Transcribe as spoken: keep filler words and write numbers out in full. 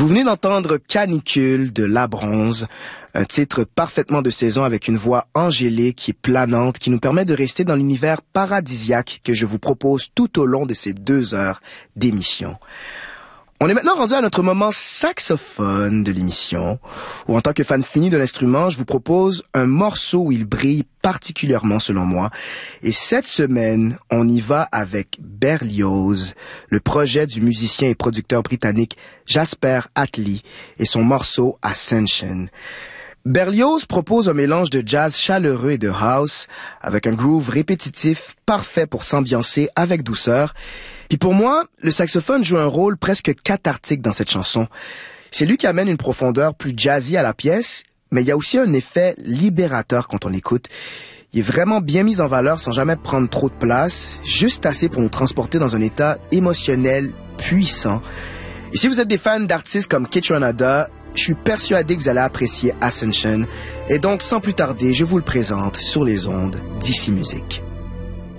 Vous venez d'entendre Canicule de La Bronze, un titre parfaitement de saison avec une voix angélique et planante qui nous permet de rester dans l'univers paradisiaque que je vous propose tout au long de ces deux heures d'émission. On est maintenant rendu à notre moment saxophone de l'émission, où en tant que fan fini de l'instrument, je vous propose un morceau où il brille particulièrement selon moi. Et cette semaine, on y va avec Berlioz, le projet du musicien et producteur britannique Jasper Attlee et son morceau Ascension. Berlioz propose un mélange de jazz chaleureux et de house, avec un groove répétitif parfait pour s'ambiancer avec douceur. Puis pour moi, le saxophone joue un rôle presque cathartique dans cette chanson. C'est lui qui amène une profondeur plus jazzy à la pièce, mais il y a aussi un effet libérateur quand on l'écoute. Il est vraiment bien mis en valeur sans jamais prendre trop de place, juste assez pour nous transporter dans un état émotionnel puissant. Et si vous êtes des fans d'artistes comme Kaytranada, je suis persuadé que vous allez apprécier Ascension. Et donc, sans plus tarder, je vous le présente sur les ondes d'Ici Musique.